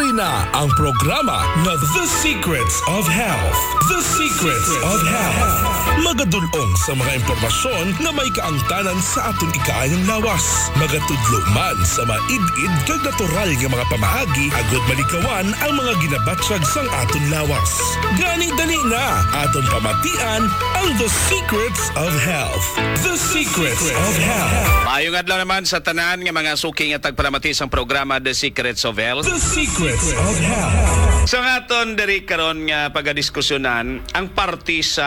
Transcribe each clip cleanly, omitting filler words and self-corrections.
Dali na ang programa na The Secrets of Health. The Secrets of Health. Magadulong sa mga impormasyon na may kaangtanan sa atong ikaayang lawas. Magatudlo man sa maid-id kag natural nga mga pamahagi agud malikawan ang mga ginabatsag sang aton lawas. Gani dali na aton pamatian ang The Secrets of Health. The Secrets of Health. Maayong adlaw naman sa tanan nga mga suki nga tagpalamati sang programa The Secrets of Health. The Secrets of Health. So nga aton diri karon nga pagadiskusyonan ang parte sa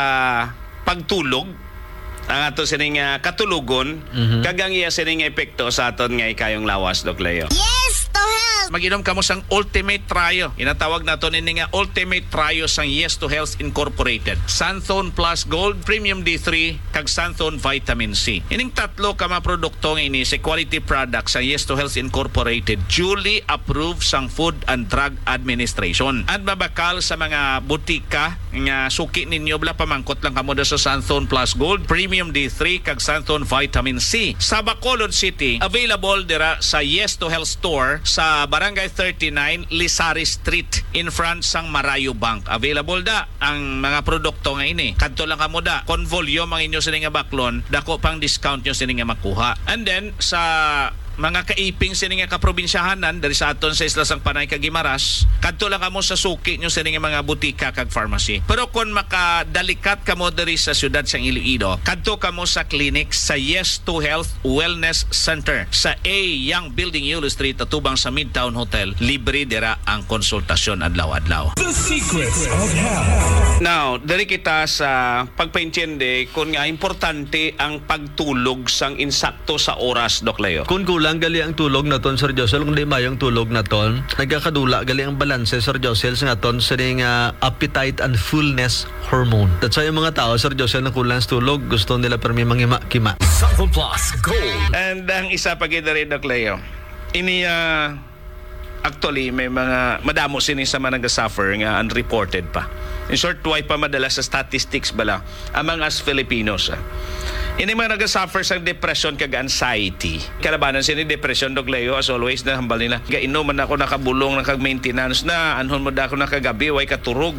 pagtulog ang ato sining katulugon kagang iya sining epekto sa aton nga ikayong lawas, Doc Leo. Yes to Health! Mag-inom kamo sang Ultimate Trio. Inatawag nato nini nga Ultimate Trio sang Yes to Health Incorporated. Santhone Plus Gold, Premium D3, kag Santhone Vitamin C. Ining tatlo ka mga produkto nga ini sa quality products sang Yes to Health Incorporated, duly approved sang Food and Drug Administration. At babakal sa mga butika nga suki ninyo bala pamangkot lang kamo sa Santhone Plus Gold, Premium D3, kag Santhone Vitamin C. Sa Bacolod City, available dira sa Yes to Health Store sa Barangay 39, Lisari Street, in front sang Marayo Bank. Available da ang mga produkto nga ini. Kadto lang kamo da, konvolyo mga inyo sini nga baklon, dako pang discount nyo sini nga makuha. And then sa mga kaiping sini nga kaprobinsyahanan dari sa aton sa Isla sang Panay kag Guimaras, kadto lang kamo sa suki nyo sini nga mga butika kag pharmacy. Pero kung makadalikat kamo diri sa syudad sang Iloilo, kadto kamo sa clinic sa Yes to Health Wellness Center sa A Young Building, Yulo Street, atubang sa Midtown Hotel. Libre dira ang konsultasyon adlaw-adlaw. The Secrets of Health. Now, dari kita sa pagpaintiende kung nga importante ang pagtulog sang insakto sa oras, Doc Leo. Kung kulang gali ang tulog naton, Sir Josel, kung di mayong tulog naton, nagkakadula gali ang balanse, Sir Josel, sa naton sa appetite and fullness hormone. That's why yung mga tao, Sir Josel, na kulang sa tulog, gusto nila permi mangima-kima. Santhone Plus Gold. And ang isa pa gid rin, Doc Leo, ini actually may mga madamo sini sa mga nag-suffer nga unreported pa. In short, why pa madala sa statistics bala among us Filipinos. Ini mga nag-suffer sa depression kag anxiety. Kalabanan sini depression, Doc Leo, as always na hambal nila. Gainom man ako nakabulong na kag maintenance na anhon mo da ako nakagabi way katurog.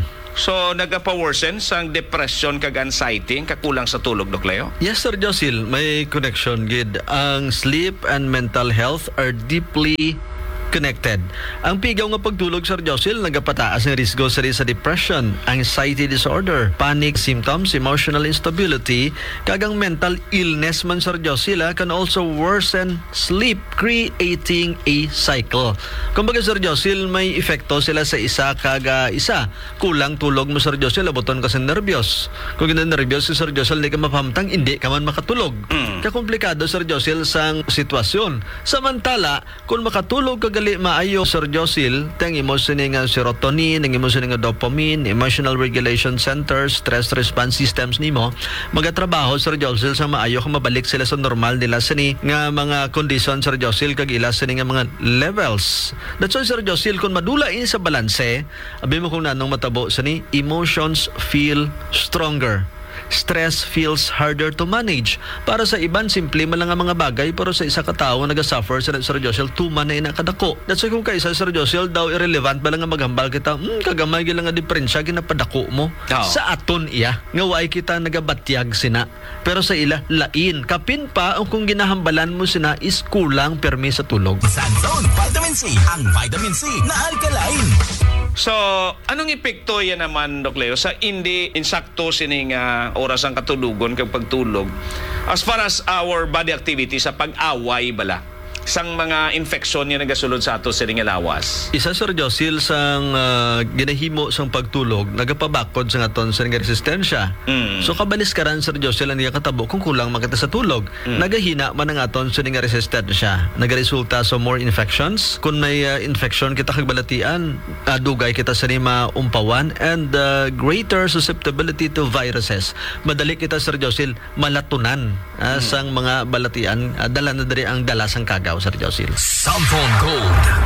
So nagapa-worsen sang depression kag anxiety kakulang sa tulog, Doc Leo. Yes, Sir Josel, may connection gid. Ang sleep and mental health are deeply connected. Ang pigaw nga pagtulog, Sir Josel, nagapataas ng risgo sa depression, anxiety disorder, panic symptoms, emotional instability, kagang mental illness man, Sir Josel, can also worsen sleep, creating a cycle. Kumbaga, Sir Josel, may epekto sila sa isa kaga isa. Kulang tulog mo, Sir Josel, abuton ka sa nervyos. Kung nervyos si Sir Josel, hindi ka mapamtang, hindi ka man makatulog. Kakomplikado, Sir Josel, sang sitwasyon. Samantala, kung makatulog ka gali maayo, Sir Josel, tang imo sini nga serotonin, ang imo sini nga dopamine, emotional regulation centers, stress response systems nimo magatrabaho, Sir Josel, sa maayo kung mabalik sila sa normal nila sini nga mga condition, Sir Josel, kag ila sini nga mga levels. That's why, Sir Josel, kung madula ini sa balanse, abi mo kung nanong matabo sini, emotions feel stronger. Stress feels harder to manage. Para sa iban, simple man lang ang mga bagay, pero sa isa katao nag-suffer sa Sir Josel, tuman na inakadako. That's why kung kaisa, Sir Josel, daw irrelevant ba lang ang maghambal kita, kagamay lang ang diferensya, ginapadako mo. Sa aton iya, nga way kita nagabatyag sina. Pero sa ila, lain. Kapin pa, ang kung ginahambalan mo sina is kulang permi sa tulog. Santhone Vitamin C. Ang vitamin C na alkaline. So, anong epekto yan naman, Doc Leo, sa hindi insakto sining oras ang katulugon kag pagtulog as far as our body activity sa pag-away bala sang mga infeksyon nga nagasulod sa ato sining lawas? Isa, Sir Josel, sang ginahimo sang pagtulog, nagapabakod sa aton sa resistensya. So kabalis karan, Sir Josel, ang katabo kung kulang makita sa tulog. Nagahina man ang aton sa resistensya. Nagaresulta sa more infections. Kung may infection kita kagbalatian, dugay kita sa umpawan and greater susceptibility to viruses. Madali kita, Sir Josel, malatunan sang mga balatian. Dala na dari ang dalasang kagaw, Sir Josel. Santhone Gold.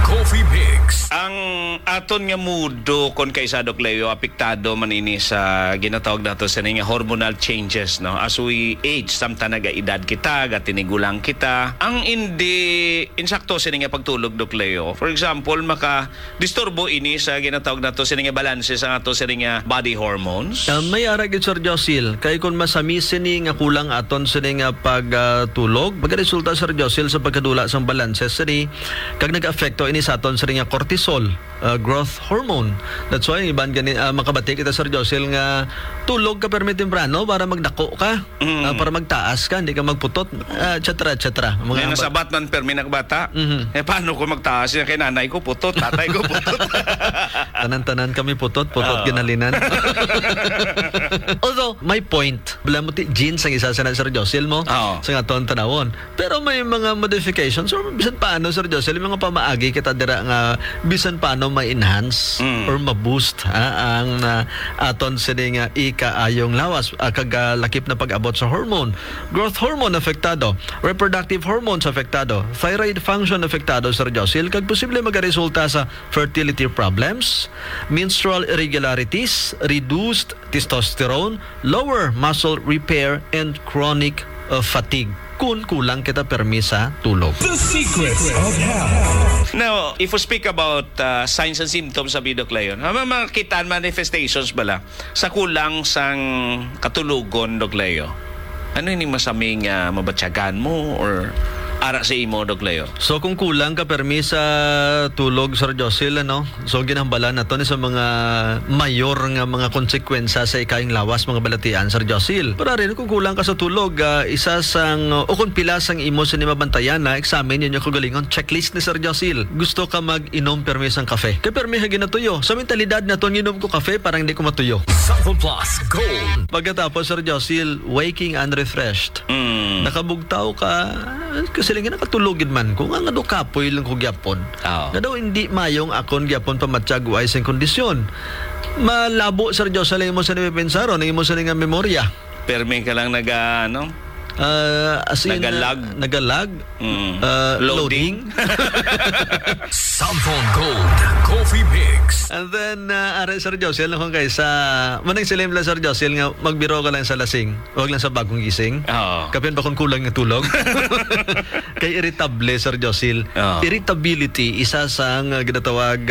Coffee Mix. Ang aton nga mudo kon kaysa Dok Leo apektado man ini sa ginatawag nato sa nga hormonal changes, no, as we age samtang naga-edad kita gatinigulang kita ang hindi insakto sa nga pagtulog, Dok Leo. For example, maka disturbo ini sa ginatawag nato sa nga balanse sa ato sa nga body hormones. May arag Sir Josil, kay kung masamisin ni nga kulang aton sa nga pagtulog, magresulta Sir Josil sa pagkadula sa balanse sa ni kag nag-afekto ini sa aton sa nga cortisol, growth hormone. That's why iban gani makabati kita Sir Josil nga tulog ka permi temprano para magdako ka, para magtaas ka, hindi ka magputot, etc. Mga nasabat man permi nagbata. Paano ko magtaas kay nanay ko putot, tatay ko putot. Tanan-tanan kami putot ginalinan. Although, may point. Wala mo jeans ang isa sa Sir Josil mo sa nga ton tanawon. Pero may mga modifications or bisan paano Sir Josil, mga pamaagi kita dira nga bisan paano ma-enhance or ma-boost ang aton sa nga ikaayong lawas kag lakip na pag-abot sa hormone. Growth hormone apektado, reproductive hormones apektado, thyroid function apektado Sir Josil, kag posible magaresulta sa fertility problems, menstrual irregularities, reduced testosterone, lower muscle repair, and chronic fatigue kung kulang kita permisa tulog. The Secrets of Health. Now, if we speak about signs and symptoms sa Dok Leo, makita manifestations bala sa kulang sang katulugon, Dok Leo? Ano yung masaming mabatyagan mo or ara sa imo, Dok Leo? So kung kulang ka permisa tulog Sir Josil, ano? So ginambalan nato ni sa mga mayor nga mga konsekwensya sa ikaing lawas mga balatian Sir Josil. Pero rin kung kulang ka sa tulog, isa sang o kung pila sang imo sa ni mabantayan na examine yun yung kagalingon checklist ni Sir Josil. Gusto ka mag-inom permisang kafe. Kay permi ginatuyo. Sa mentalidad na to inom ko kafe parang hindi ko matuyo. Sample Plus Gold. Pagkatapos Sir Josil, waking unrefreshed. Nakabugtaw ka kasi lang nakatulogin man ko nga do kapoy lang ko gyapon. Nga daw hindi mayong akon gyapon pamatsyag ay sa kondisyon. Malabo Sir Josil mo sa nipensaro, nang mo sa nga memorya. Permi ka lang nagalag, loading. Sample Gold Coffee Mix. And then are Sir Josil kung kay sa manang silim lang Sir Josil nga magbiro ka lang sa lasing, wag lang sa bagong gising. Kapin ba kung kulang nga tulog? Kay irritable Sir Josil. Irritability isa sa ginatawag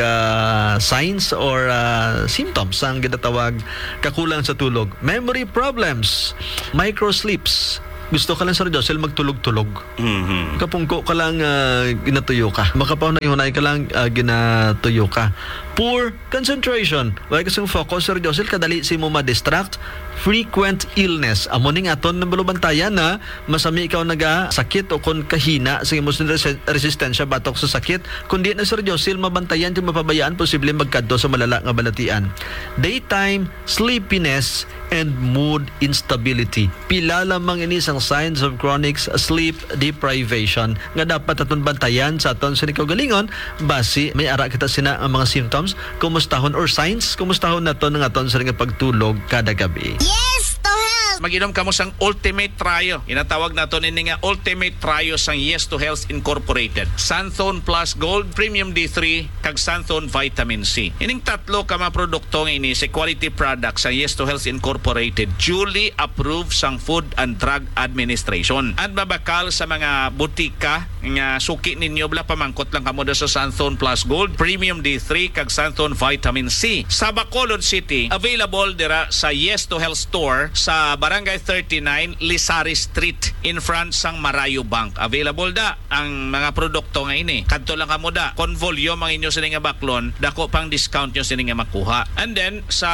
signs or symptoms ang ginatawag kakulang sa tulog. Memory problems, micro sleeps. Gusto ka lang Sir Josil magtulog-tulog. Kapungko ka lang ginatuyo ka. Makapaunay-hunay ka lang ginatuyo ka. Poor concentration. Wala kasing focus Sir Josil, kadali si mo ma-distract. Frequent illness. Amo ning aton ng balubantayan na masami ikaw nagasakit o kung kahina sa imusong resistensya batok sa sakit. Kundi na Sir Josil, mabantayan yung mapabayaan, posible magkadto sa malala nga balatian. Daytime sleepiness and mood instability. Pila lamang ini sang signs of chronic sleep deprivation nga dapat aton bantayan sa aton sa kaugalingon base may ara kita sina ang mga symptoms, kumustahon or signs, kumustahon naton ng aton sa nga pagtulog kada gabi. Yes to Health! Mag-inom ka mo sang Ultimate Trio. Inatawag nato nini nga Ultimate Trio sang Yes to Health Incorporated. Santhone Plus Gold, Premium D3, kag Santhone Vitamin C. Ining tatlo ka mga produkto nga ini sa quality products sang Yes to Health Incorporated, duly approved sang Food and Drug Administration. At babakal sa mga butika nga suki ninyo bala pamangkot lang kamo sa Santhone Plus Gold, Premium D3, kag Santhone Vitamin C. Sa Bacolod City, available dira sa Yes to Health Store sa Barangay 39, Lisari Street, in front sang Marayo Bank. Available da ang mga produkto nga ini. Kadto lang kamo da. Kon volume ang inyo sini nga baklon, dako pang discount nyo sini nga makuha. And then sa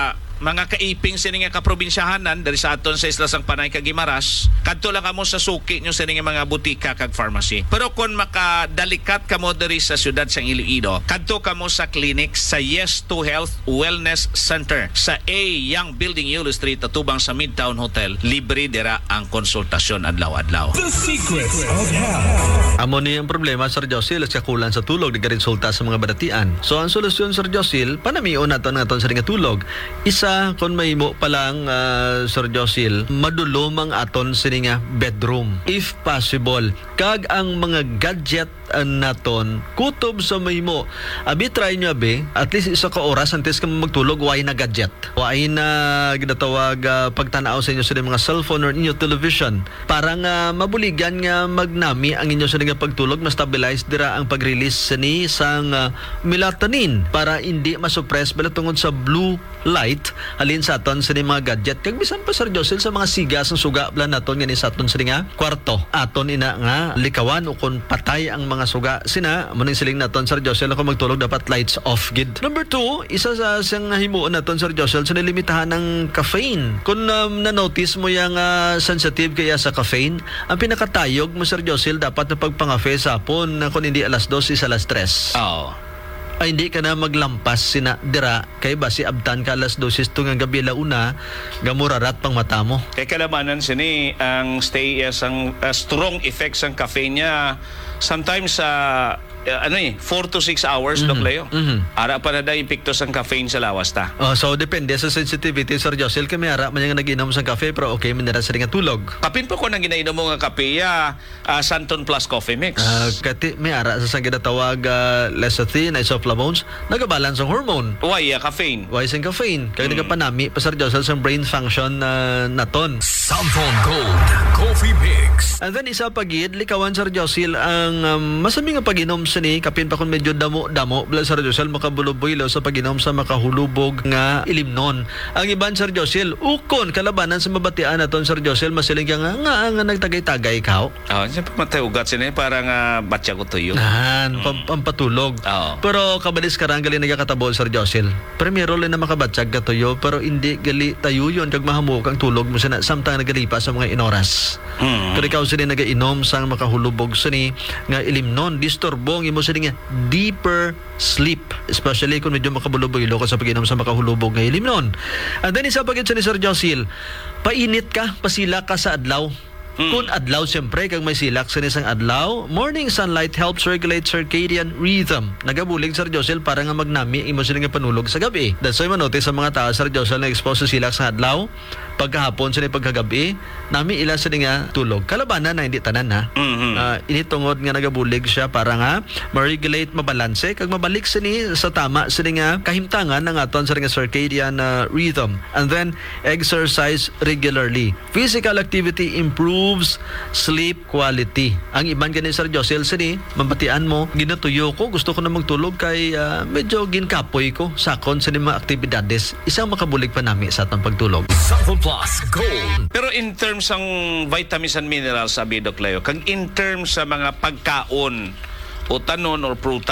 mga kaiping sini nga kaprobinsyahanan dari sa aton sa Isla sang Panay kag Guimaras, kadto lang kamo sa suki nyo sini nga mga butika kag pharmacy. Pero kung makadalikat kamo diri sa syudad sang Iloilo, kadto kamo sa clinic sa Yes to Health Wellness Center sa A Young Building, Yulo Street, atubang sa Midtown Hotel. Libre dira ang konsultasyon adlaw-adlaw. The Secrets of Health. Amo ni ang problema Sir Josil sa kulang sa tulog nagaresulta sa mga badatian. So ang solusyon Sir Josil, panamion naton sa nga tulog. Isa kung may mo palang Sir Josil, madulom ang aton sa nga bedroom if possible. Kag ang mga gadget naton kutob sa mahimo. Abi try nyo abi, at least isa ka oras antes ka magtulog, why na gadget. Why na ginatawag pagtanaw sa inyo sa mga cellphone or inyo television. Para nga mabuligan nga magnami ang inyo sa nga pagtulog, ma-stabilize dira ang pag-release ni sang melatonin para hindi masuppress bala tungod sa blue light halin sa aton sa mga gadget. Kag bisan pa Sir Josel sa mga sigas ang suga bala naton nga ni sa aton sa nga kwarto. Aton ina nga likawan o kung patay ang mga suga sina muning siling naton Sir Josel ako magtulog dapat lights off gid. Number 2, isa sa sang himuon naton Sir Josel sa nilimitahan ng caffeine. Kung na-notice mo yung sensitive kaya sa caffeine, ang pinakatayog mo Sir Josel dapat na pagpangafe sa hapon kung hindi alas 2 is alas 3. Oo. Ay hindi ka na maglampas sina dira kay basi abtan ka alas 2 nga gabi launa gamurarat pang mata mo. Kaya kalamanan sini ang stay ang strong effects ng caffeine niya sometimes 4 to 6 hours Doc Leo. Ara pa na da epektos ang caffeine sa lawas ta. So depende sa sensitivity Sir Josel kami ara man nga nag-inom sa kape pero okay man na sa nga tulog. Kapin pa ko nang ginainom mo nga kape Santon Plus Coffee Mix. Kati may ara sa ginatawag lecithin, isoflavones, nagabalance ang hormone. Why caffeine? Why sing caffeine? Kaya nagapanami pa Sir Josel sa brain function naton. Santon Gold Coffee Mix. And then isa pagid likawan Sir Josel ang masami nga pag-inom sa ni kapin pa kung medyo damo bala Sir Josel makabuluboy sa pag-inom sa makahulubog nga ilimnon. Ang iban Sir Josel ukon kalabanan sa mabatian naton Sir Josel masiling nga nagtagay-tagay ikaw. Siyempre matay ugat sini para nga batya ko tuyo. Pampatulog. Pero kabalis karang gali nagakatabol Sir Josel. Primero lang na makabatyag ka tuyo pero hindi gali tayo yun kag mahamuk ang tulog mo sana samtang nagalipas sa mga inoras. Pero ikaw sila nagainom sang makahulubog sini nga ilimnon disturbo imo sa nga deeper sleep, especially kung medyo makabuluboy ka sa pag-inom sa makahulubog nga ilimnon. And then isa pagit sa ni Sir Josel, painit ka, pasila ka sa adlaw. Kung adlaw siyempre kag may silak sa isang adlaw, morning sunlight helps regulate circadian rhythm. Nagabulig Sir Josel para nga magnami imo sila nga panulog sa gabi. That's why manotice sa mga tao Sir Josel na expose sa silak sa adlaw, pagkahapon sila pagkagabi, nami ila sila nga tulog. Kalabanan na hindi tanan ha. Initungod nga nagabulig siya para nga ma-regulate, mabalanse kag mabalik sini sa tama sila nga kahimtangan ng aton sa nga circadian rhythm. And then exercise regularly. Physical activity improves sleep quality. Ang iban gani Sir Josel sini mabatian mo ginatuyo ko gusto ko na magtulog kay medyo ginkapoy ko sakon sa mga aktibidades isang makabulig pa nami sa atong pagtulog. Santon Plus Gold. Pero in terms ng vitamins and minerals sabi Doc Leo, kag in terms sa mga pagkaon o tanon or prutas